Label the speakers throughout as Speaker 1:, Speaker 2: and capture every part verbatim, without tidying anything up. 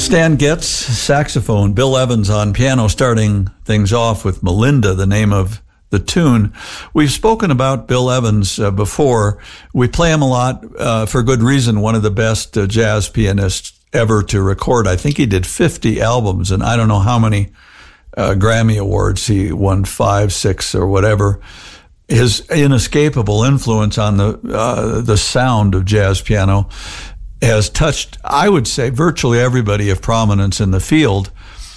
Speaker 1: Stan Getz, saxophone, Bill Evans on piano, starting things off with Melinda, the name of the tune. We've spoken about Bill Evans uh, before. We play him a lot uh, for good reason. One of the best uh, jazz pianists ever to record. I think he did fifty albums, and I don't know how many uh, Grammy Awards. He won five, six, or whatever. His inescapable influence on the uh, the sound of jazz piano has touched, I would say, virtually everybody of prominence in the field.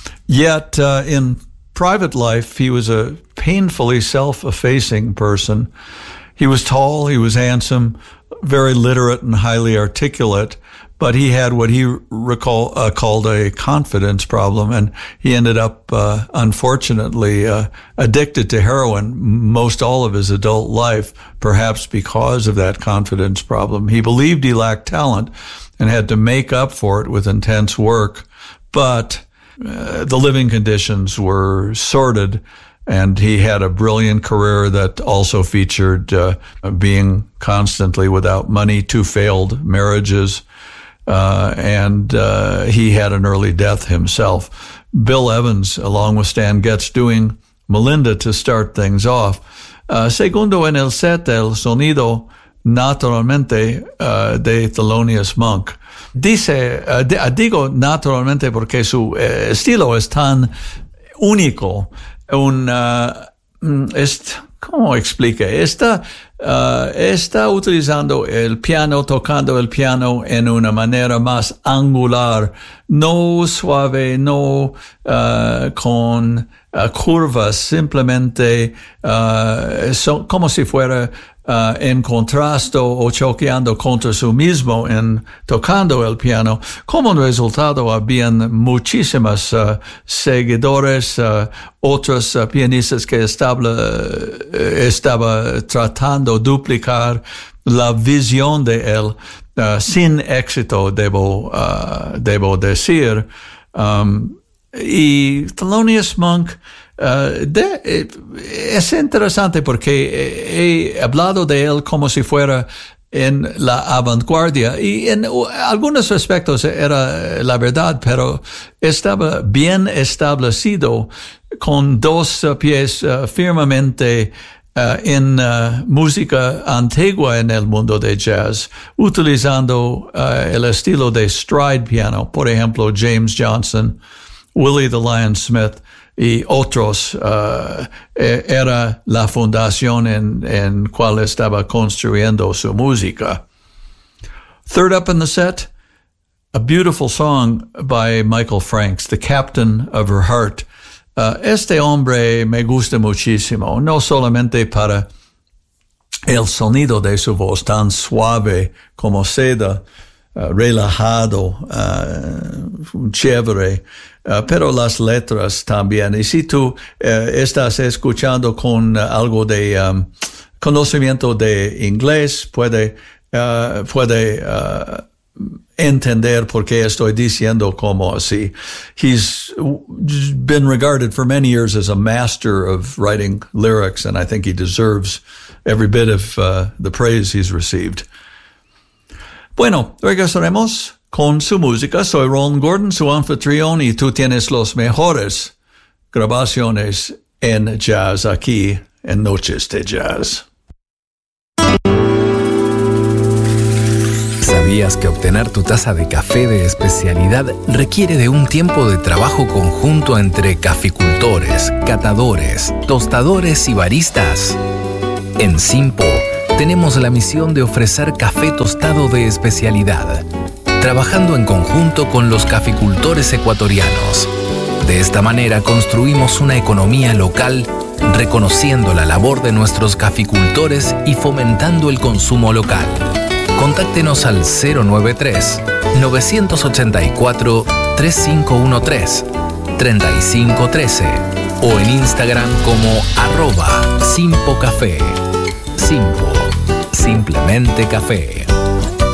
Speaker 1: Yet uh, in private life, he was a painfully self-effacing person. He was tall, he was handsome, very literate and highly articulate, but he had what he recall, uh, called a confidence problem, and he ended up, uh, unfortunately, uh, addicted to heroin most all of his adult life, perhaps because of that confidence problem. He believed he lacked talent and had to make up for it with intense work, but uh, the living conditions were sordid, and he had a brilliant career that also featured uh, being constantly without money, two failed marriages, Uh, and uh, he had an early death himself. Bill Evans, along with Stan Getz, doing Melinda to start things off. Uh, segundo en el set, el sonido naturalmente uh, de Thelonious Monk. Dice, uh, de, digo naturalmente porque su eh, estilo es tan único. Un, uh, es, ¿cómo explica? Está Uh, está utilizando el piano, tocando el piano en una manera más angular, no suave, no uh, con uh, curvas, simplemente uh, so, como si fuera uh, en contraste o choqueando contra sí mismo en tocando el piano. Como resultado, habían muchísimas uh, seguidores, uh, otros uh, pianistas que estaba, uh, estaba tratando duplicar la visión de él, uh, sin éxito, debo, uh, debo decir. Um, y Thelonious Monk, uh, de, eh, es interesante porque he, he hablado de él como si fuera en la vanguardia, y en algunos aspectos era la verdad, pero estaba bien establecido con dos uh, pies uh, firmemente Uh, en uh, música antigua en el mundo de jazz, utilizando uh, el estilo de stride piano, por ejemplo, James Johnson, Willie the Lion Smith y otros, uh, era la fundación en, en cual estaba construyendo su música. Third up in the set, a beautiful song by Michael Franks, The Captain of Her Heart. Uh, este hombre me gusta muchísimo, no solamente para el sonido de su voz tan suave como seda, uh, relajado, uh, chévere, uh, pero las letras también. Y si tú uh, estás escuchando con uh, algo de um, conocimiento de inglés, puede, uh, puede uh, entender por qué estoy diciendo como así. He's been regarded for many years as a master of writing lyrics, and I think he deserves every bit of uh, the praise he's received. Bueno, regresaremos con su música. Soy Ron Gordon, su anfitrión, y tú tienes los mejores grabaciones en jazz aquí en Noches de Jazz.
Speaker 2: ¿Sabías que obtener tu taza de café de especialidad requiere de un tiempo de trabajo conjunto entre caficultores, catadores, tostadores y baristas? En Simpo tenemos la misión de ofrecer café tostado de especialidad, trabajando en conjunto con los caficultores ecuatorianos. De esta manera construimos una economía local, reconociendo la labor de nuestros caficultores y fomentando el consumo local. Contáctenos al cero nueve tres, nueve ocho cuatro, tres cinco uno tres, tres cinco uno tres o en Instagram como arroba Simpo Café. Simpo, simplemente café.